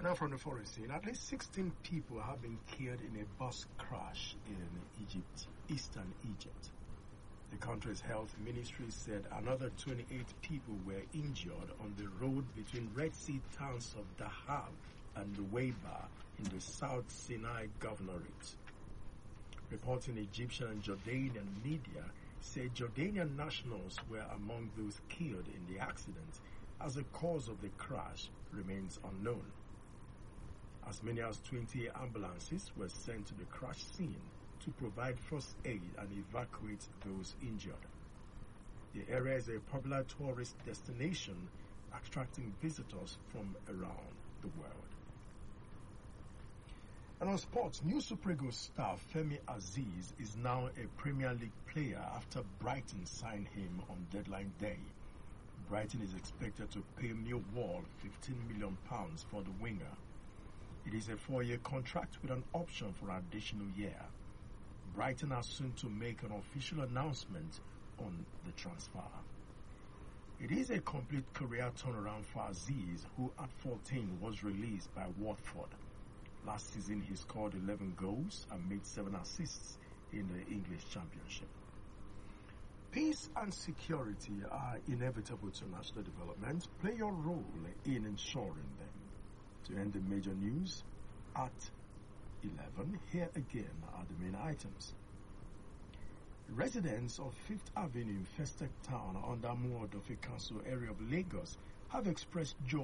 Now from the foreign scene, at least 16 people have been killed in a bus crash in eastern Egypt. The country's health ministry said another 28 people were injured on the road between Red Sea towns of Dahab and Nuweiba in the South Sinai Governorate. Reporting Egyptian and Jordanian media said Jordanian nationals were among those killed in the accident, as the cause of the crash remains unknown. As many as 20 ambulances were sent to the crash scene to provide first aid and evacuate those injured. The area is a popular tourist destination, attracting visitors from around the world. And on sports, new Super Eagles star Femi Azeez is now a Premier League player after Brighton signed him on deadline day. Brighton is expected to pay Millwall £15 million for the winger. It is a 4-year contract with an option for an additional year. Brighton are soon to make an official announcement on the transfer. It is a complete career turnaround for Azeez, who at 14 was released by Watford. Last season he scored 11 goals and made 7 assists in the English Championship. Peace and security are inevitable to national development. Play your role in ensuring them. To end the major news at 11, here again are the main items. Residents of 5th Avenue, Festec Town, under Muodofe Council area of Lagos have expressed joy